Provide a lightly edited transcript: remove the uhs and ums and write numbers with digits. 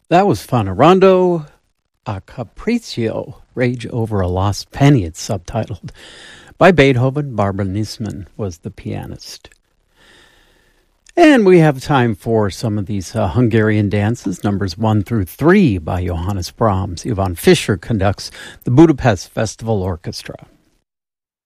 That was Fonorando a Capriccio, Rage Over a Lost Penny, it's subtitled. By Beethoven. Barbara Nisman was the pianist. And we have time for some of these Hungarian dances, numbers 1 through 3 by Johannes Brahms. Ivan Fischer conducts the Budapest Festival Orchestra.